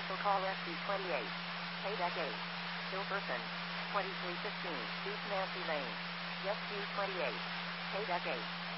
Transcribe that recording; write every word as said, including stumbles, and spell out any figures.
Also call S C twenty-eight. Payback eight. Hilperson. twenty-three fifteen. East Nancy Lane. Yes, Q twenty-eight. Payback eight.